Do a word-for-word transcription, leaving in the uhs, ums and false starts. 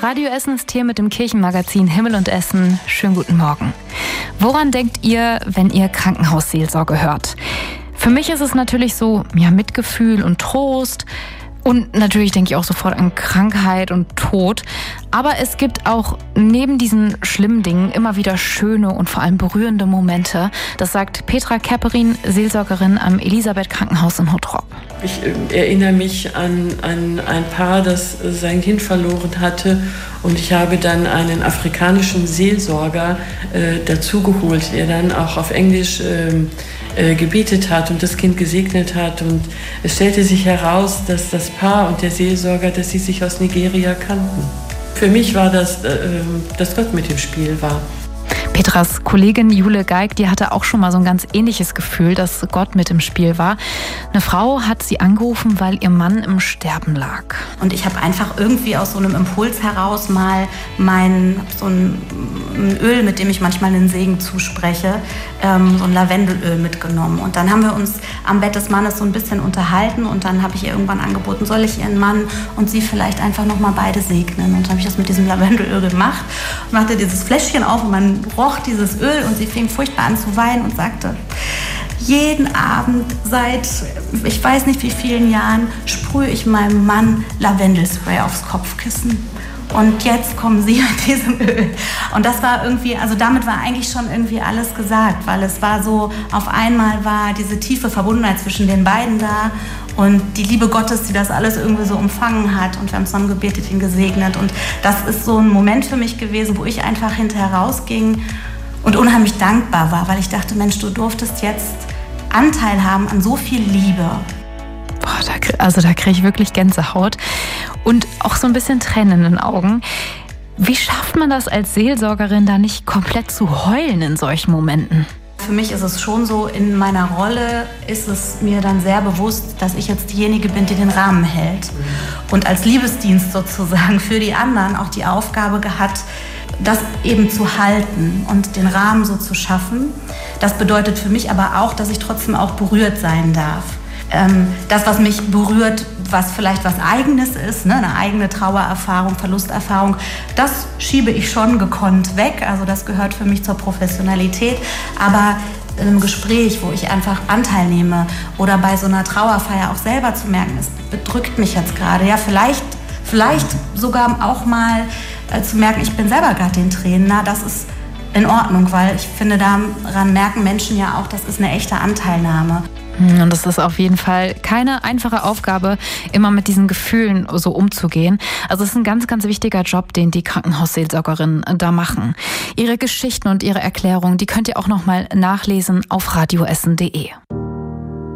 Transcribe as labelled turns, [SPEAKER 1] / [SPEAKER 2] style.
[SPEAKER 1] Radio Essen ist hier mit dem Kirchenmagazin Himmel und Essen. Schönen guten Morgen. Woran denkt ihr, wenn ihr Krankenhausseelsorge hört? Für mich ist es natürlich so, ja, Mitgefühl und Trost. Und natürlich denke ich auch sofort an Krankheit und Tod. Aber es gibt auch neben diesen schlimmen Dingen immer wieder schöne und vor allem berührende Momente. Das sagt Petra Kerperin, Seelsorgerin am Elisabeth-Krankenhaus in Hottrop.
[SPEAKER 2] Ich erinnere mich an, an ein Paar, das sein Kind verloren hatte. Und ich habe dann einen afrikanischen Seelsorger äh, dazugeholt, der dann auch auf Englisch äh, äh, gebetet hat und das Kind gesegnet hat. Und es stellte sich heraus, dass das Paar und der Seelsorger, dass sie sich aus Nigeria kannten. Für mich war das, äh, dass Gott mit im Spiel war.
[SPEAKER 1] Petras Kollegin Jule Geig, die hatte auch schon mal so ein ganz ähnliches Gefühl, dass Gott mit im Spiel war. Eine Frau hat sie angerufen, weil ihr Mann im Sterben lag.
[SPEAKER 3] Und ich habe einfach irgendwie aus so einem Impuls heraus mal mein, so ein, ein Öl, mit dem ich manchmal den Segen zuspreche, ähm, so ein Lavendelöl mitgenommen. Und dann haben wir uns am Bett des Mannes so ein bisschen unterhalten und dann habe ich ihr irgendwann angeboten, soll ich ihren Mann und sie vielleicht einfach nochmal beide segnen. Und dann habe ich das mit diesem Lavendelöl gemacht, machte dieses Fläschchen auf und man roch dieses Öl und sie fing furchtbar an zu weinen und sagte, jeden Abend seit ich weiß nicht wie vielen Jahren sprühe ich meinem Mann Lavendelspray aufs Kopfkissen. Und jetzt kommen Sie mit diesem Öl. Und das war irgendwie, also damit war eigentlich schon irgendwie alles gesagt, weil es war so, auf einmal war diese tiefe Verbundenheit zwischen den beiden da und die Liebe Gottes, die das alles irgendwie so umfangen hat. Und wir haben zusammen gebetet, ihn gesegnet. Und das ist so ein Moment für mich gewesen, wo ich einfach hinterher rausging und unheimlich dankbar war, weil ich dachte, Mensch, du durftest jetzt Anteil haben an so viel Liebe.
[SPEAKER 1] Boah, da, also da kriege ich wirklich Gänsehaut und auch so ein bisschen Tränen in den Augen. Wie schafft man das als Seelsorgerin, da nicht komplett zu heulen in solchen Momenten?
[SPEAKER 3] Für mich ist es schon so, in meiner Rolle ist es mir dann sehr bewusst, dass ich jetzt diejenige bin, die den Rahmen hält. Und als Liebesdienst sozusagen für die anderen auch die Aufgabe hat, das eben zu halten und den Rahmen so zu schaffen. Das bedeutet für mich aber auch, dass ich trotzdem auch berührt sein darf. Das, was mich berührt, was vielleicht was Eigenes ist, ne, eine eigene Trauererfahrung, Verlusterfahrung, das schiebe ich schon gekonnt weg. Also das gehört für mich zur Professionalität. Aber in einem Gespräch, wo ich einfach Anteil nehme oder bei so einer Trauerfeier auch selber zu merken, es bedrückt mich jetzt gerade. Ja, vielleicht, vielleicht sogar auch mal äh, zu merken, ich bin selber gerade den Tränen. Na, das ist in Ordnung, weil ich finde, daran merken Menschen ja auch, das ist eine echte Anteilnahme.
[SPEAKER 1] Und das ist auf jeden Fall keine einfache Aufgabe, immer mit diesen Gefühlen so umzugehen. Also es ist ein ganz, ganz wichtiger Job, den die Krankenhausseelsorgerinnen da machen. Ihre Geschichten und ihre Erklärungen, die könnt ihr auch noch mal nachlesen auf radioessen punkt de.